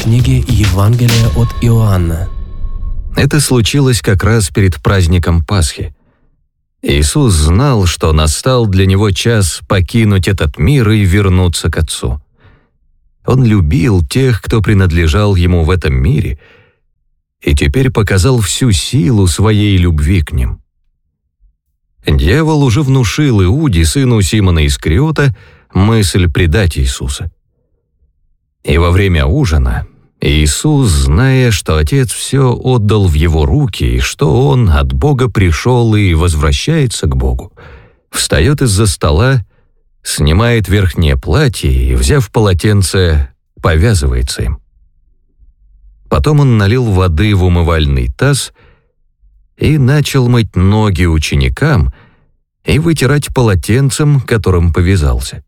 Книги Евангелия от Иоанна. Это случилось как раз перед праздником Пасхи. Иисус знал, что настал для Него час покинуть этот мир и вернуться к Отцу. Он любил тех, кто принадлежал Ему в этом мире, и теперь показал всю силу своей любви к ним. Дьявол уже внушил Иуде, сыну Симона Искариота, мысль предать Иисуса. И во время ужина Иисус, зная, что Отец все отдал в Его руки и что Он от Бога пришел и возвращается к Богу, встает из-за стола, снимает верхнее платье и, взяв полотенце, повязывается им. Потом Он налил воды в умывальный таз и начал мыть ноги ученикам и вытирать полотенцем, которым повязался.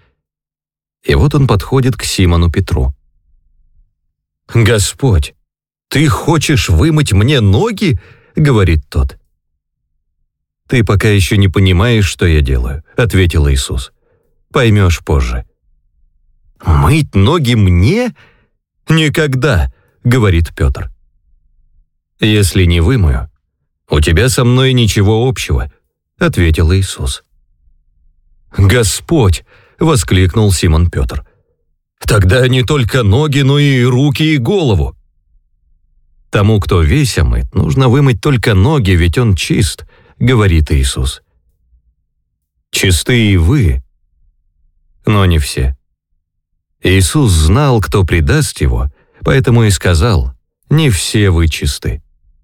И вот Он подходит к Симону Петру. «Господь, ты хочешь вымыть мне ноги?» — говорит тот. «Ты пока еще не понимаешь, что я делаю», — ответил Иисус. «Поймешь позже». «Мыть ноги мне? Никогда!» — говорит Петр. «Если не вымою, у тебя со мной ничего общего», — ответил Иисус. «Господь!» — воскликнул Симон Петр. «Тогда не только ноги, но и руки и голову». «Тому, кто весь омыт, нужно вымыть только ноги, ведь он чист», — говорит Иисус. «Чисты и вы, но не все». Иисус знал, кто предаст Его, поэтому и сказал: «Не все вы чисты».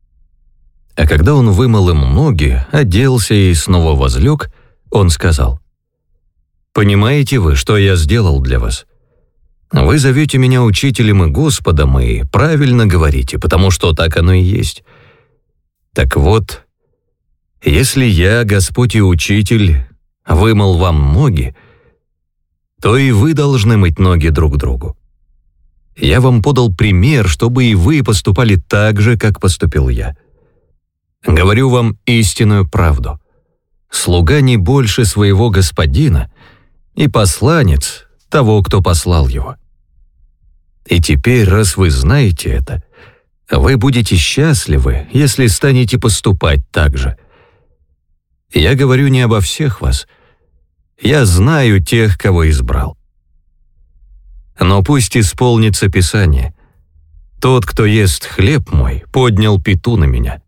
А когда Он вымыл им ноги, оделся и снова возлег, Он сказал: «Понимаете вы, что я сделал для вас? Вы зовете меня учителем и Господом, и правильно говорите, потому что так оно и есть. Так вот, если я, Господь и Учитель, вымыл вам ноги, то и вы должны мыть ноги друг другу. Я вам подал пример, чтобы и вы поступали так же, как поступил я. Говорю вам истинную правду. Слуга не больше своего господина, и посланец того, кто послал его. И теперь, раз вы знаете это, вы будете счастливы, если станете поступать так же. Я говорю не обо всех вас. Я знаю тех, кого избрал. Но пусть исполнится Писание. Тот, кто ест хлеб мой, поднял пяту на меня.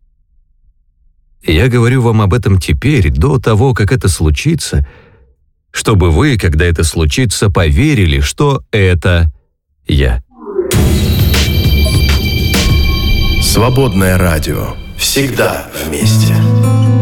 Я говорю вам об этом теперь, до того, как это случится, чтобы вы, когда это случится, поверили, что это я». Свободное радио. Всегда вместе.